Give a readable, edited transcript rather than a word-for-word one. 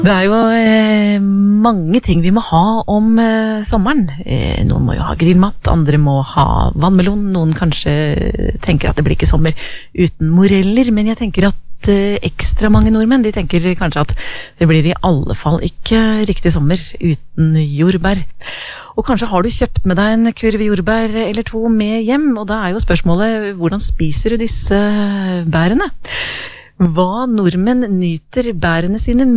Det jo mange ting vi må ha om sommeren. Noen må jo ha grillmat, andre må ha vannmelon, noen kanskje tenker at det blir ikke sommer uten moreller, men jeg tenker at ekstra mange nordmenn, de tenker kanskje at det blir i alle fall ikke riktig sommer uten jordbær. Og kanskje har du kjøpt med deg en kurv jordbær eller to med hjem, og da jo spørsmålet, hvordan spiser du disse bærene? Hva nordmenn nyter bærene sine